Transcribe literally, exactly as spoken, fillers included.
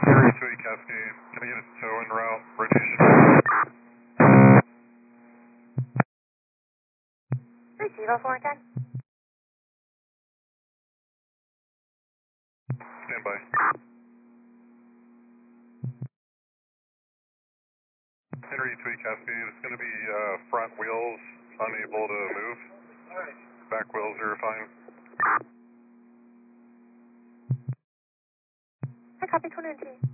Henry two eight Cascade, can I get a tow en route, British? Zero four ten. Stand by. Henry two eight Cascade, it's going to be uh, front wheels unable to move. Back wheels are fine. I copy twenty-two.